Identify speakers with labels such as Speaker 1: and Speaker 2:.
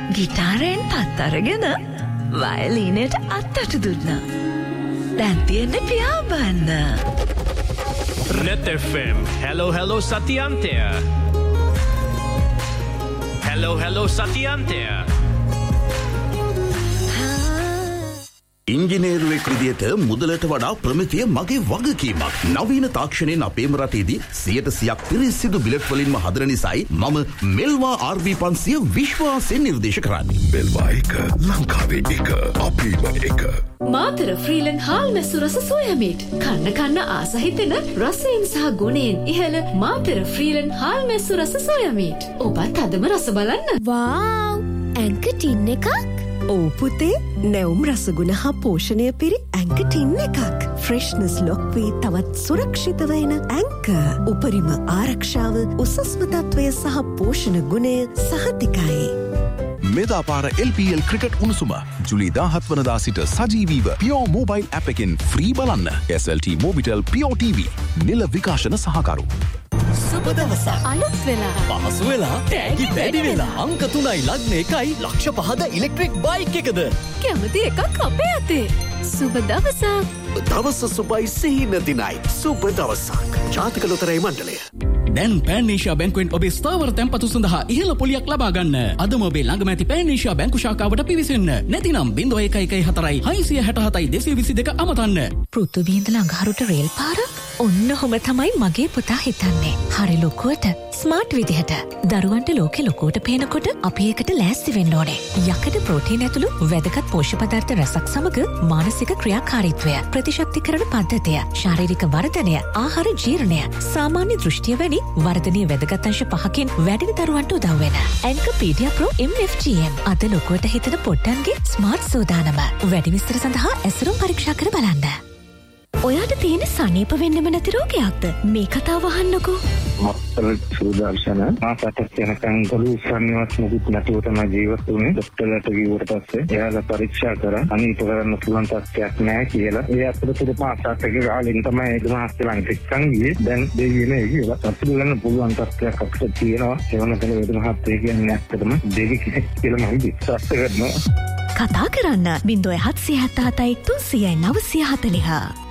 Speaker 1: ගිටාරයෙන් පත් අරගෙන වයලීනයට අත්තට දුන්නා. දැන් තියෙන්නේ පියාඹන්න.
Speaker 2: Net FM. Hello Satyantya. Hello Satyantya.
Speaker 3: ඉංජිනේරුවෙක් විදියට මුදලට වඩා ප්‍රමිතිය මගේ වගකීමක්. නවීන තාක්ෂණයෙන් අපේම රටේදී 100% පිරිසිදු බිලට් වලින්ම හදන නිසායි මම මෙල්වා RV 500 විශ්වාසයෙන් නිර්දේශ කරන්නේ.
Speaker 4: මෙල්වා එක ලංකාවේ එක අපේම එක.
Speaker 5: මාතර ෆ්‍රීලන් හාල් මැස්සු රස සෝයා මීට්. කන්න ආස හිතෙන රසයෙන් සහ ගුණයෙන් ඉහළ මාතර ෆ්‍රීලන් හාල් මැස්සු රස සෝයා මීට්. ඔබත් අදම රස බලන්න.
Speaker 6: වාව්! ඇන්ක ටින් එකක්. ඕ පුතේ නැවුම් රසගුණ හා පෝෂණය පිරි ඇන්ක ටින් එකක්. ෆ්‍රෙෂ්නස් ලොක් වී තවත් සුරක්ෂිත වෙන ඇන්ක. උපරිම ආරක්ෂාව උසස්ම තත්වය සහ පෝෂණ ගුණය සහතිකයි.
Speaker 4: මෙදාපාර LPL ක්‍රිකට් උණුසුම ජුලි 17 වනදා සිට සජීවීව පියෝ මොබයිල් ඇප් එකෙන් ෆ්‍රී බලන්න. SLT Mobitel පියෝ TV නිල විකාශන සහකරු.
Speaker 5: සුබ දවසක්. අලුත් වෙලා.
Speaker 7: පහසු වෙලා. තෑගි වැඩි වෙලා. අංක 3යි ලග්න 1යි ලක්ෂ 5ද ඉලෙක්ට්‍රික් බයික් එකද.
Speaker 5: කැමති එකක් අපේ අතේ. සුබ දවසක්.
Speaker 7: දවස සුබයි සිහින දිනයි. සුබ දවසක්. ජාතික ලොතරැයි මණ්ඩලය.
Speaker 8: දැන් පෑනේෂියා බැංකුවෙන් ඔබේ ස්ථාවර තැන්පතු සඳහා ඉහළ පොලියක් ලබා ගන්න. අදම ඔබේ ළඟම ඇති පෑනේෂියා බැංකු ශාඛාවට පිවිසෙන්න. නැතිනම් 0114 667 222 අමතන්න.
Speaker 6: පෘථුවිಯಿಂದ ළඟහරුට රේල් පාරක්. ඔන්න ඔහොම තමයි මගේ පුතා හිතන්නේ. හරි ලොකුවට ස්මාර්ට් විදිහට. දරුවන්ට ලෝකෙ ලොකුවට පේනකොට අපි ඒකට ලෑස්ති වෙන්න ඕනේ. යකඩ ප්‍රෝටීන් ඇතුළු වැදගත් පෝෂ්‍ය පදාර්ථ රසක් සමග මානසික ක්‍රියාකාරීත්වය, ප්‍රතිශක්තිකරණ පද්ධතිය, ශාරීරික වර්ධනය, ආහාර ජීර්ණය, සාමාන්‍ය දෘෂ්ටිය වැනි වර්ධනීය වැදගත් අංශ 5කින් වැඩින දරුවන්ට උදව් වෙන ඇන්කපීඩියා ප්‍රෝ MFGM අද ලොකුවට හිතන පොඩ්ඩන්ගේ ස්මාර්ට් සෝදානම. වැඩි විස්තර සඳහා ඇසුරුම් පරීක්ෂා කර බලන්න. ඔයාට තියෙන සනීප වෙන්නම නැති රෝගයක්ද? මේ කතාව අහන්නකෝ.
Speaker 9: මත්තර සුදර්ශන මාසකට යනකම් ගලු සම්නිවත් මුකුත් නැතුව තමයි ජීවත් වුනේ. ડોක්ටර්ලාට කිව්වට පස්සේ එයාලා පරීක්ෂා කරා අනීත කරන්න පුළුවන් තත්ත්වයක් නැහැ කියලා. ඒ අතරතුර මාසකට ගාලින් තමයි ඒක මාස්ටර් ළඟට ගියේ. දැන් දෙවියනේ කියලා අත්දැකගන්න පුළුවන් තත්ත්වයක් අපිට තියෙනවා. ඒවනතන වේදන මහත්තයා කියන්නේ ඇත්තටම දෙවි කෙනෙක් කියලා මම විශ්වාස කරනවා.
Speaker 6: කතා කරන්න 0777 300 940